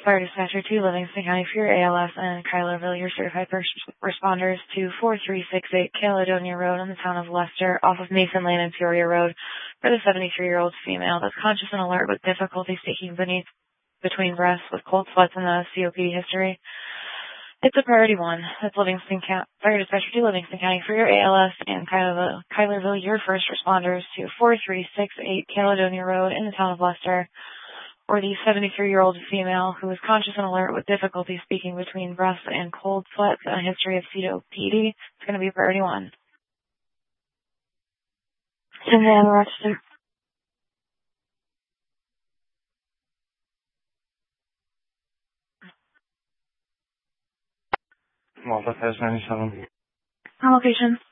Fire Dispatcher 2, Livingston County for your ALS and Kylerville, your certified first responders to 4368 Caledonia Road in the town of Leicester, off of Mason Lane and Peoria Road, for the 73-year-old female that's conscious and alert with difficulty speaking between breaths with cold sweats and a COPD history. It's a priority 1. That's Fire Dispatcher 2, Livingston County for your ALS and Kylerville, your first responders to 4368 Caledonia Road in the town of Leicester, or the 73-year-old female who is conscious and alert with difficulty speaking between breaths and cold sweats and a history of COPD. It's going to be priority 1. Savannah, Rochester. Malta Fest 97. On location.